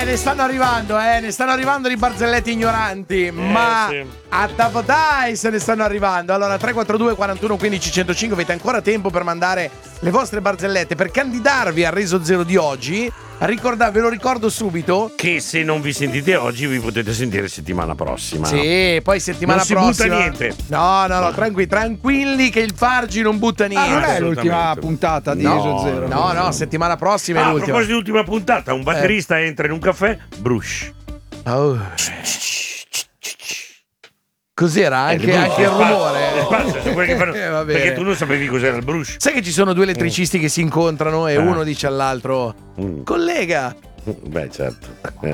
ne stanno arrivando di barzellette ignoranti, ma sì. a Tavodai se ne stanno arrivando. Allora 342 41 15 105, avete ancora tempo per mandare le vostre barzellette per candidarvi al Reso Zero di oggi. Ve lo ricordo subito che se non vi sentite oggi vi potete sentire settimana prossima. Sì, poi settimana prossima non si butta niente. No, tranquilli che il Fargi non butta niente. Non è l'ultima puntata di Reso Zero. No, settimana prossima è l'ultima. A proposito di ultima puntata, un batterista entra in un caffè, brush. Oh. Cos'era? Anche il rumore. Perché tu non sapevi cos'era il brush. Sai che ci sono due elettricisti che si incontrano e uno dice all'altro: collega. Beh, certo.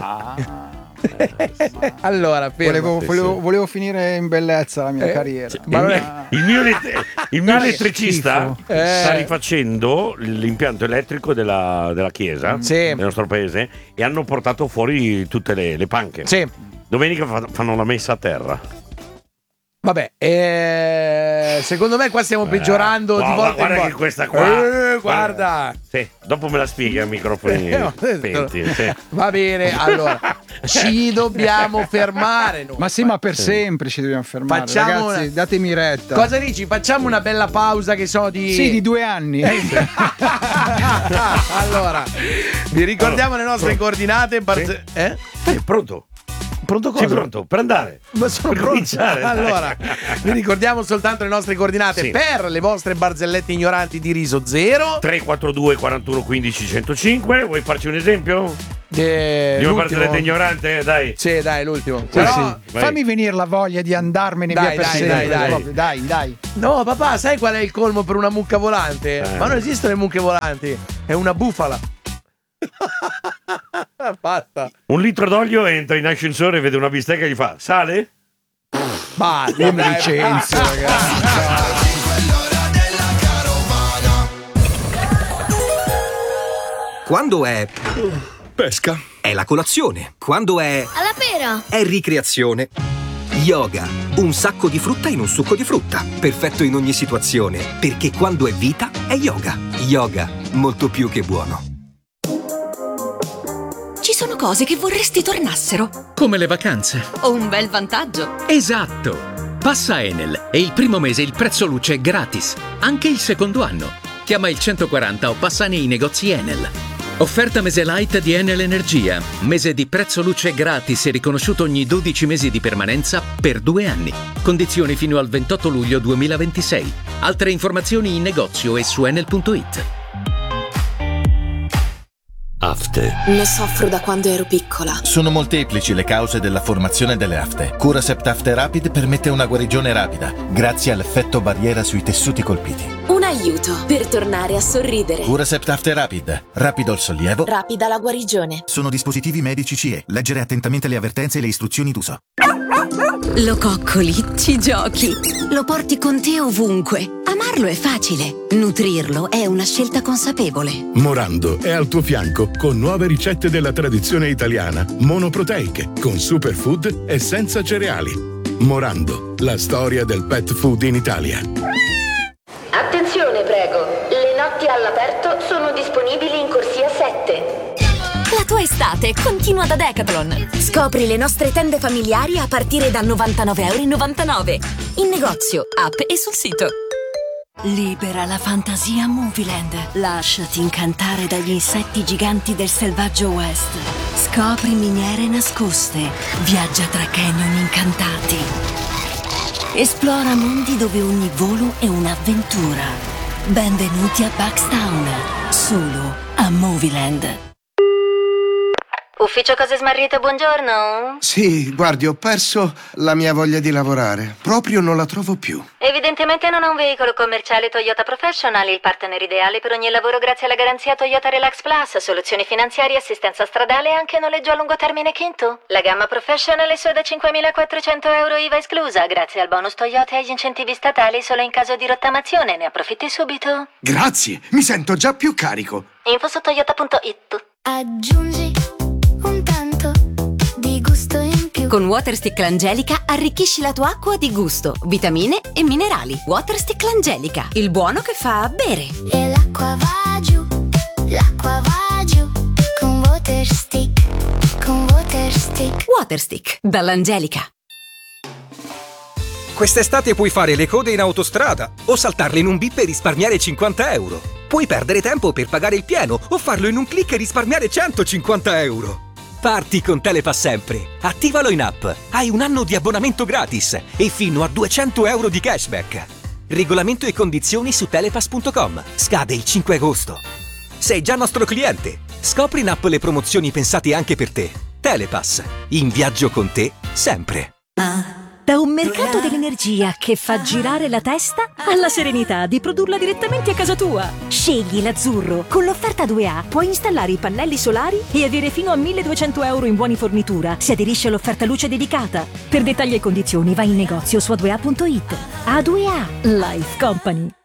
Allora, volevo finire in bellezza la mia carriera. Il mio elettricista sta rifacendo l'impianto elettrico della chiesa del nostro paese e hanno portato fuori tutte le panche. Sì. Domenica fanno la messa a terra. Vabbè, secondo me qua stiamo peggiorando di volta in volta. Che questa qua. Guarda. Sì, dopo me la spieghi a microfoni spenti. Sì. Va bene, allora ci dobbiamo fermare noi. Ma sì, ma per sempre ci dobbiamo fermare. Ragazzi, datemi retta. Cosa dici? Facciamo una bella pausa che so di 2 anni. Allora, vi ricordiamo le nostre coordinate. Pronto? Pronto cosa? Sì, pronto, per andare. Ma sono pronto. Allora, vi ricordiamo soltanto le nostre coordinate per le vostre barzellette ignoranti di Riso Zero. 342 41 15 105. Vuoi farci un esempio? Di una barzelletta ignorante, dai. Sì, dai, l'ultimo. Però fammi venire la voglia di andarmene via per sempre. Dai. No, papà, sai qual è il colmo per una mucca volante? Ma non esistono le mucche volanti, è una bufala. Basta. Un litro d'olio entra in ascensore e vede una bistecca e gli fa: sale? Basta, io mi licenzio, ragazzi. Quando è pesca, è la colazione. Quando è alla pera, è ricreazione. Yoga, un sacco di frutta in un succo di frutta. Perfetto in ogni situazione, perché quando è vita è yoga. Yoga, molto più che buono. Ci sono cose che vorresti tornassero. Come le vacanze. O un bel vantaggio. Esatto. Passa Enel e il primo mese il prezzo luce è gratis. Anche il secondo anno. Chiama il 140 o passa nei negozi Enel. Offerta mese light di Enel Energia. Mese di prezzo luce gratis e riconosciuto ogni 12 mesi di permanenza per 2 anni. Condizioni fino al 28 luglio 2026. Altre informazioni in negozio e su enel.it. Afte. Ne soffro da quando ero piccola. Sono molteplici le cause della formazione delle afte. Curacept Afte Rapid permette una guarigione rapida, grazie all'effetto barriera sui tessuti colpiti. Un aiuto per tornare a sorridere. Curacept Afte Rapid. Rapido il sollievo. Rapida la guarigione. Sono dispositivi medici CE. Leggere attentamente le avvertenze e le istruzioni d'uso. Lo coccoli, ci giochi, lo porti con te ovunque. Amarlo è facile, nutrirlo è una scelta consapevole. Morando è al tuo fianco con nuove ricette della tradizione italiana, monoproteiche, con superfood e senza cereali. Morando, la storia del pet food in Italia. Attenzione, prego, le notti all'aperto sono disponibili in corsia 7. La tua estate continua da Decathlon. Scopri le nostre tende familiari a partire da €99,99. In negozio, app e sul sito. Libera la fantasia Movieland. Lasciati incantare dagli insetti giganti del selvaggio West. Scopri miniere nascoste. Viaggia tra canyon incantati. Esplora mondi dove ogni volo è un'avventura. Benvenuti a Buckstown. Solo a Movieland. Ufficio Cose Smarrite, buongiorno. Sì, guardi, ho perso la mia voglia di lavorare. Proprio non la trovo più. Evidentemente non ha un veicolo commerciale Toyota Professional, il partner ideale per ogni lavoro grazie alla garanzia Toyota Relax Plus, soluzioni finanziarie, assistenza stradale e anche noleggio a lungo termine Kinto. La gamma Professional è da €5.400 IVA esclusa, grazie al bonus Toyota e agli incentivi statali solo in caso di rottamazione. Ne approfitti subito. Grazie, mi sento già più carico. Info su toyota.it. aggiungi un tanto di gusto in più. Con Waterstick L'Angelica arricchisci la tua acqua di gusto, vitamine e minerali. Waterstick L'Angelica, il buono che fa bere. E l'acqua va giù con Waterstick, con Waterstick dall'Angelica. Quest'estate puoi fare le code in autostrada o saltarle in un bip e risparmiare 50 euro. Puoi perdere tempo per pagare il pieno o farlo in un click e risparmiare 150 euro. Parti con Telepass sempre. Attivalo in app. Hai un anno di abbonamento gratis e fino a 200 euro di cashback. Regolamento e condizioni su telepass.com. Scade il 5 agosto. Sei già nostro cliente. Scopri in app le promozioni pensate anche per te. Telepass. In viaggio con te sempre. Da un mercato dell'energia che fa girare la testa alla serenità di produrla direttamente a casa tua. Scegli l'azzurro. Con l'offerta 2A puoi installare i pannelli solari e avere fino a 1.200 euro in buoni fornitura se aderisci all'offerta luce dedicata. Per dettagli e condizioni vai in negozio su a2a.it. A2A Life Company.